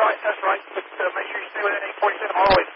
right. But make sure you stay within 847. I'm always